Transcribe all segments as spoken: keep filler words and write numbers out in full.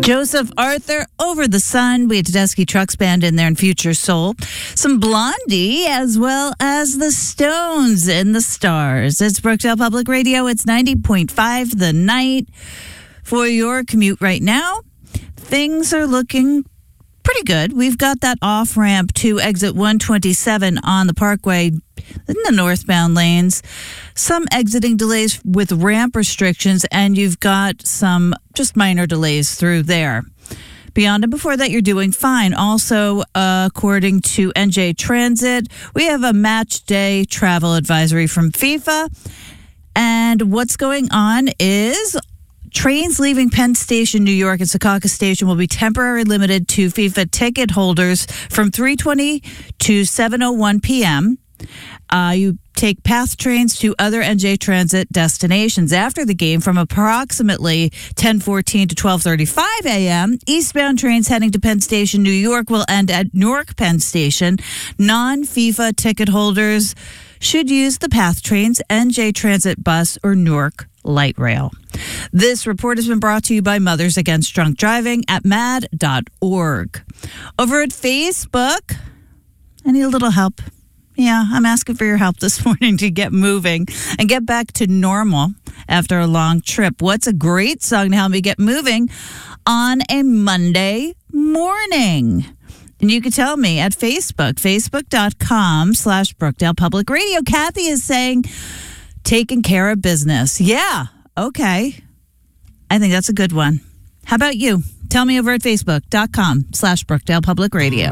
Joseph Arthur, Over the Sun. We had Tedeschi Trucks Band in there and Future Soul. Some Blondie, as well as the Stones in the Stars. It's Brookdale Public Radio. It's ninety point five The Night. For your commute right now, things are looking pretty good. We've got that off-ramp to exit one twenty-seven on the Parkway in the northbound lanes. Some exiting delays with ramp restrictions, and you've got some just minor delays through there. Beyond and before that, you're doing fine. Also, uh, according to N J Transit, we have a match day travel advisory from FIFA. And what's going on is trains leaving Penn Station, New York, and Secaucus Station will be temporarily limited to FIFA ticket holders from three twenty to seven oh one p.m. Uh, you take PATH trains to other N J Transit destinations after the game from approximately ten fourteen to twelve thirty-five a.m. Eastbound trains heading to Penn Station, New York will end at Newark Penn Station. Non-FIFA ticket holders should use the PATH trains, N J Transit bus, or Newark Light Rail. This report has been brought to you by Mothers Against Drunk Driving at mad dot org. Over at Facebook, I need a little help. Yeah, I'm asking for your help this morning to get moving and get back to normal after a long trip. What's a great song to help me get moving on a Monday morning? And you can tell me at Facebook, facebook.com slash Brookdale Public Radio. Kathy is saying, taking care of business. Yeah, okay. I think that's a good one. How about you? Tell me over at facebook.com slash Brookdale Public Radio.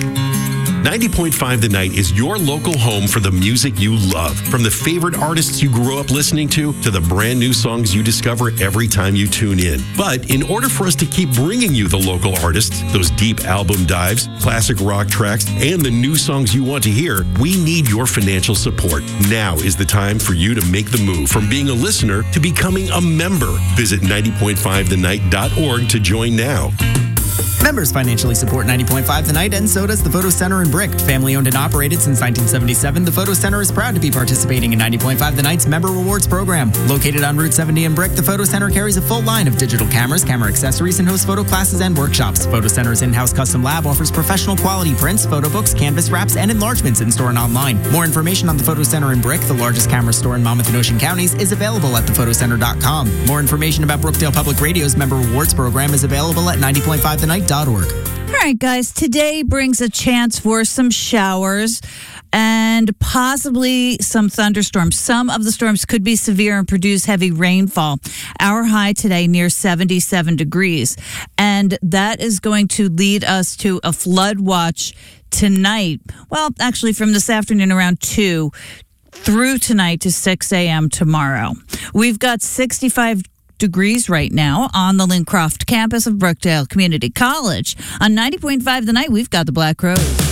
ninety point five The Night is your local home for the music you love. From the favorite artists you grew up listening to, to the brand new songs you discover every time you tune in. But in order for us to keep bringing you the local artists, those deep album dives, classic rock tracks, and the new songs you want to hear, we need your financial support. Now is the time for you to make the move from being a listener to becoming a member. Visit ninety point five the night dot org to join now. Members financially support ninety point five The Night, and so does the Photo Center in Brick. Family owned and operated since nineteen seventy-seven, the Photo Center is proud to be participating in ninety point five The Night's Member Rewards program. Located on Route seventy in Brick, the Photo Center carries a full line of digital cameras, camera accessories, and hosts photo classes and workshops. Photo Center's in-house custom lab offers professional quality prints, photo books, canvas wraps, and enlargements in-store and online. More information on the Photo Center in Brick, the largest camera store in Monmouth and Ocean counties, is available at the photo center dot com. More information about Brookdale Public Radio's Member Rewards program is available at ninety point five the night dot org. All right, guys, today brings a chance for some showers and possibly some thunderstorms. Some of the storms could be severe and produce heavy rainfall. Our high today near seventy-seven degrees. And that is going to lead us to a flood watch tonight. Well, actually from this afternoon around two through tonight to six a.m. tomorrow. We've got sixty-five degrees right now on the Lincroft campus of Brookdale Community College. On ninety point five The Night, we've got the Black Crowes.